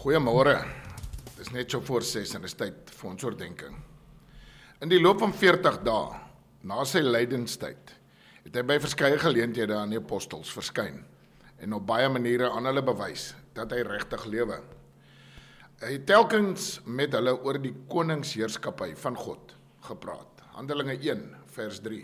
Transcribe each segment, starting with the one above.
Goeiemôre. Het is net so voor 6 en het is tyd vir ons oordeenking. In die loop van 40 dae, na sy lydenstyd, het hy by verskeie geleenthede aan die apostels verskyn en op baie maniere aan hulle bewys dat hy regtig lewe. Hy het telkens met hulle oor die koningsheerskappy van God gepraat. Handelinge 1 vers 3.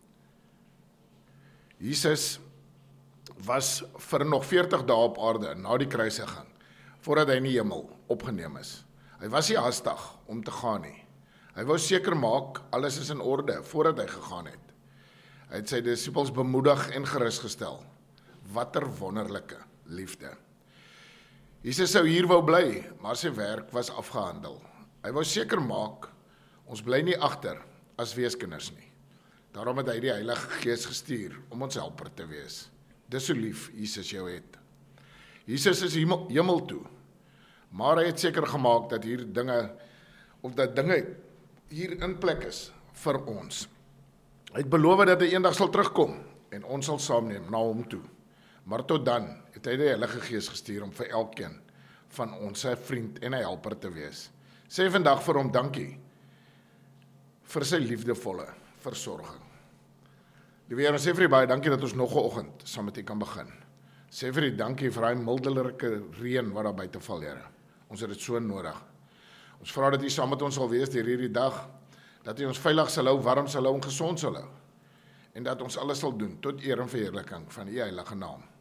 Jesus was vir nog 40 dae op aarde na die kruisiging, voordat hy in die hemel opgeneem is. Hy was nie haastig om te gaan nie. Hy wou seker maak alles is in orde voordat hy gegaan het. Hy het sy disippels bemoedig en gerusgestel. Watter wonderlike liefde. Jesus sou hier wou bly, maar sy werk was afgehandel. Hy wou seker maak, ons bly nie agter as weeskinders nie. Daarom het hy die Heilige Gees gestuur om ons helper te wees. Dis hoe lief Jesus jou het. Jesus is hemel toe, maar hy het seker gemaak dat dinge hier in plek is vir ons. Hy het beloof dat hy eendag sal terugkom en ons sal saamneem na hom toe. Maar tot dan het hy die Heilige Gees gestuur om vir elkeen van ons 'n vriend en 'n helper te wees. Sê vandag vir hom dankie vir sy liefdevolle versorging. Liewe Here, ons sê vir u baie dankie dat ons nog 'n oggend saam met u kan begin. Sê vir u dankie vir daai mildelike reën wat daar buite val, Here. Ons het dit so nodig. Ons vra dat u saam met ons sal wees deur hierdie dag, dat u ons veilig sal hou, warm sal hou en gesond sal hou. En dat ons alles sal doen tot eer en verheerliking van u heilige naam.